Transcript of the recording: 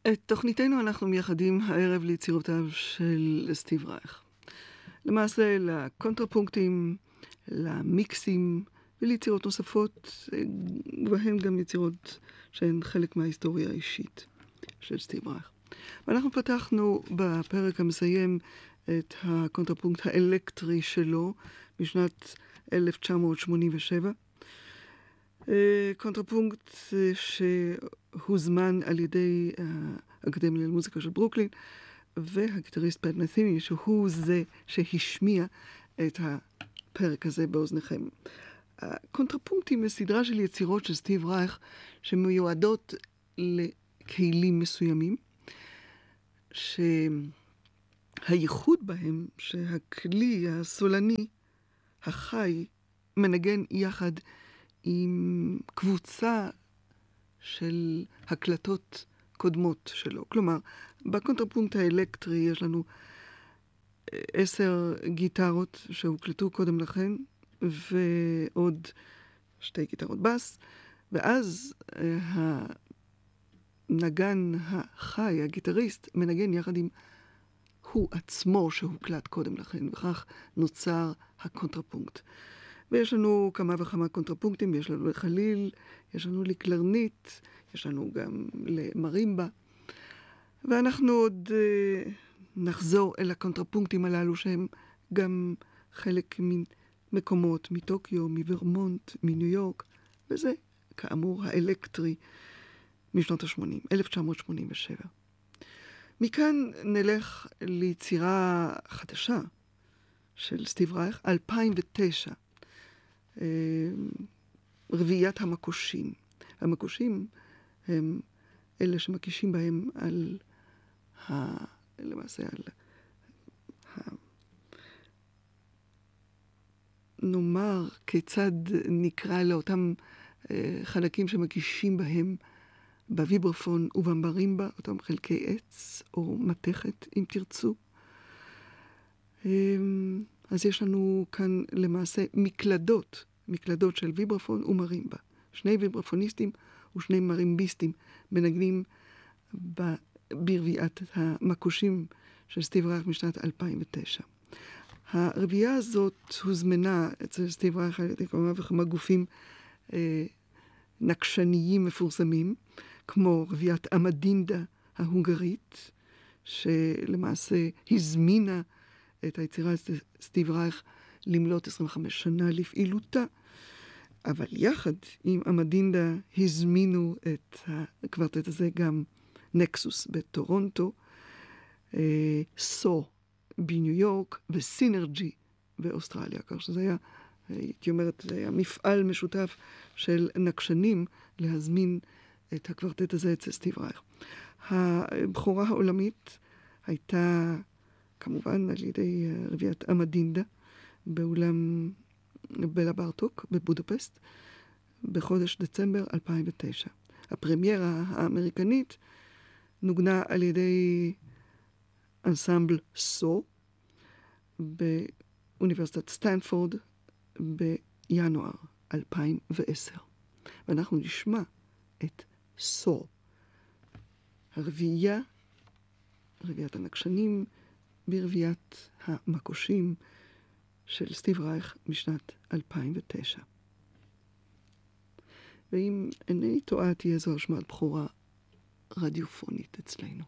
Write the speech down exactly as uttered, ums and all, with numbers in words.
את תוכניתנו אנחנו מייחדים הערב ליצירותיו של סטיב רייך. למעשה לקונטרפונקטים, למיקסים וליצירות נוספות, ובהן גם יצירות שהן חלק מההיסטוריה האישית של סטיב רייך. ואנחנו פתחנו בפרק המסיים את הקונטרפונקט האלקטרי שלו בשנת אלף תשע מאות שמונים ושבע. קונטרפונקט שהוזמן על ידי האקדמיה למוזיקה של ברוקלין, והגיטריסט פט מת'יני, שהוא זה שהשמיע את הפרק הזה באוזניכם. הקונטרפונקטים בסדרה של יצירות של סטיב רייך שמיועדות לכלים מסוימים, שהייחוד בהם שהכלי הסולני החי מנגן יחד עם קבוצה של הקלטות קודמות שלו. כלומר, בקונטרפונקט האלקטרי יש לנו עשר גיטרות שהוקלטו קודם לכן, ועוד שתי גיטרות בס, ואז הנגן החי, הגיטריסט, מנגן יחד עם הוא עצמו שהוקלט קודם לכן, וכך נוצר הקונטרפונקט. ויש לנו כמה וכמה קונטרפונקטים, יש לנו לחליל, יש לנו לקלרנית, יש לנו גם למרימבה, ואנחנו עוד אה, נחזור אל הקונטרפונקטים הללו שהם גם חלק ממקומות, מטוקיו, מוורמונט, מניו יורק, וזה כאמור האלקטרי משנות ה-שמונים, אלף תשע מאות שמונים ושבע. מכאן נלך ליצירה חדשה של סטיב רייך, אלפיים ותשע, רביעיית המקושים. המקושים הם אלה שמקישים בהם על ה... למעשה על ה... נאמר כיצד נקרא לאותם חלקים שמקישים בהם בוויברפון ובמרימבה, אותם חלקי עץ או מתכת, אם תרצו. אז יש לנו כאן למעשה מקלדות, מקלדות של ויברפון ומרימבה. שני ויברפוניסטים ושני מרימביסטים מנגנים ברביעיית המקושים של סטיב רייך משנת אלפיים ותשע. הרביעייה הזאת הוזמנה אצל סטיב רייך על ידי כמה וכמה גופים אה, נקשניים מפורסמים, כמו רביעיית אמדינדה ההונגרית, שלמעשה הזמינה את היצירה סטיב רייך למלות עשרים וחמש שנה לפעילותה, אבל יחד עם אמדינדה הזמינו את הקוורטט הזה גם נקסוס בטורונטו, אה, סו בניו יורק וסינרג'י באוסטרליה, כך שזה היה, הייתי אומרת, זה היה מפעל משותף של נקשנים להזמין את הקוורטט הזה אצל סטיב רייך. הבכורה העולמית הייתה כמובן על ידי רביעיית אמדינדה באולם בלה בארטוק בבודפסט בחודש דצמבר אלפיים ותשע. הפרמיירה האמריקנית נוגנה על ידי אנסמבל סו באוניברסיטת סטנפורד בינואר אלפיים ועשר. ואנחנו נשמע את סו, הרביעייה, רביעיית הנקשנים, ברביעיית המקושים של סטיב רייך משנת אלפיים ותשע. ואם אינני טועה, תהיה זו השמעת בכורה רדיופונית אצלנו.